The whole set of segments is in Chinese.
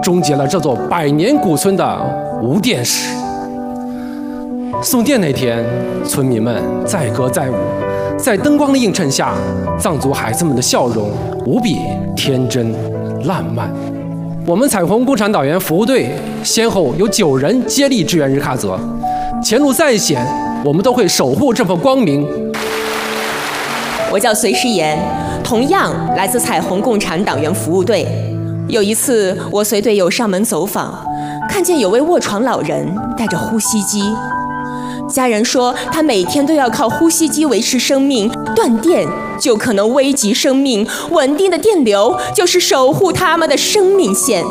终结了这座百年古村的无电史。送电那天，村民们载歌载舞，在灯光的映衬下，藏族孩子们的笑容无比天真烂漫。我们彩虹共产党员服务队先后有9人接力支援日喀则，前路再险，我们都会守护这份光明。 我叫隋诗妍，同样来自彩虹共产党员服务队。有一次，我随队友上门走访，看见有位卧床老人带着呼吸机。家人说，他每天都要靠呼吸机维持生命，断电就可能危及生命，稳定的电流就是守护他们的生命线。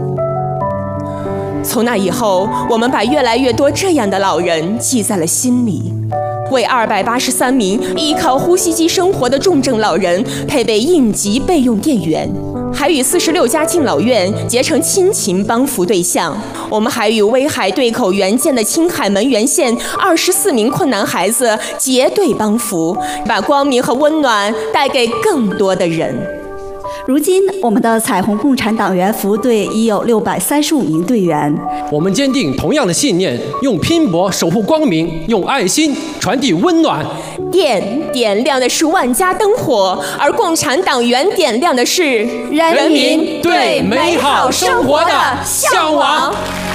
从那以后，我们把越来越多这样的老人记在了心里，为283名依靠呼吸机生活的重症老人配备应急备用电源，还与46家敬老院结成亲情帮扶对象。我们还与威海对口援建的青海门源县24名困难孩子结对帮扶，把光明和温暖带给更多的人。 如今，我们的彩虹共产党员服务队已有635名队员。 我们坚定同样的信念，用拼搏守护光明，用爱心传递温暖。 电点亮的是万家灯火，而共产党员点亮的是人民对美好生活的向往。